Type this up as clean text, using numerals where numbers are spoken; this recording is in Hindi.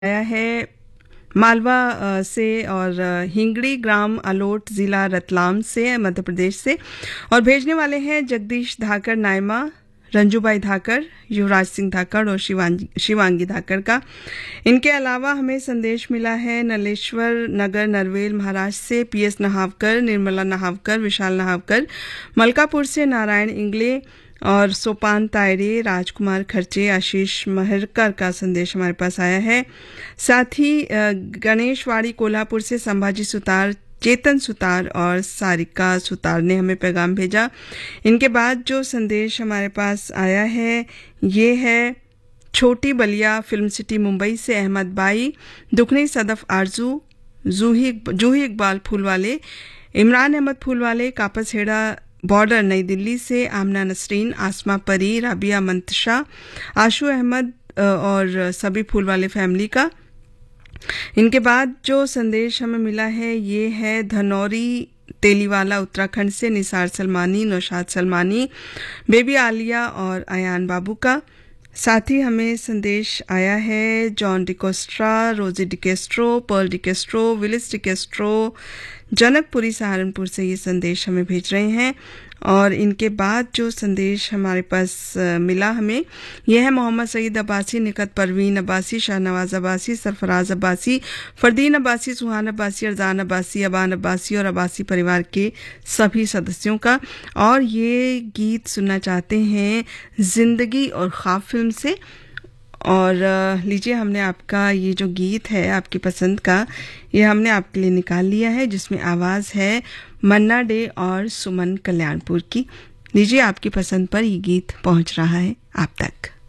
आया है मालवा से और हिंगड़ी ग्राम अलोट ज़िला रतलाम से मध्य प्रदेश से और भेजने वाले हैं जगदीश धाकर, नायमा, रंजूबाई धाकर, युवराज सिंह धाकर और शिवांगी धाकर का। इनके अलावा हमें संदेश मिला है नलेश्वर नगर नरवेल महाराष्ट्र से पीएस नहावकर, निर्मला नहावकर, विशाल नहावकर, मलकापुर से नारायण इंगले और सोपान तायरे, राजकुमार खर्चे, आशीष महरकर का संदेश हमारे पास आया है। साथ ही गणेशवाड़ी कोल्हापुर से संभाजी सुतार, चेतन सुतार और सारिका सुतार ने हमें पैगाम भेजा। इनके बाद जो संदेश हमारे पास आया है ये है छोटी बलिया फिल्म सिटी मुंबई से अहमद बाई, दुखनी सदफ आरजू, जूही इकबाल फूलवाले, इमरान अहमद फूलवाले, कापस हेड़ा बॉर्डर नई दिल्ली से आमना नसरीन, आसमा परी, राबिया मंतशा, आशू अहमद और सभी फूल वाले फैमिली का। इनके बाद जो संदेश हमें मिला है ये है धनौरी तेलीवाला उत्तराखंड से निसार सलमानी, नौशाद सलमानी, बेबी आलिया और अयान बाबू का। साथ ही हमें संदेश आया है जॉन डिकोस्ट्रा, रोजी डिकेस्ट्रो, पर्ल डिकेस्ट्रो, विलिस डिकेस्ट्रो, जनकपुरी सहारनपुर से ये संदेश हमें भेज रहे हैं। और इनके बाद जो संदेश हमारे पास मिला हमें यह है मोहम्मद सईद अब्बासी, निकत परवीन अब्बासी, शाहनवाज अब्बासी, सरफराज अब्बासी, फरदीन अब्बासी, सुहान अब्बासी, अरजान अब्बासी, अबान अब्बासी और अब्बासी परिवार के सभी सदस्यों का। और ये गीत सुनना चाहते हैं जिंदगी और ख्वाब फिल्म से। और लीजिए, हमने आपका ये जो गीत है आपकी पसंद का ये हमने आपके लिए निकाल लिया है, जिसमें आवाज़ है मन्ना डे और सुमन कल्याणपुर की। लीजिए, आपकी पसंद पर ये गीत पहुंच रहा है आप तक।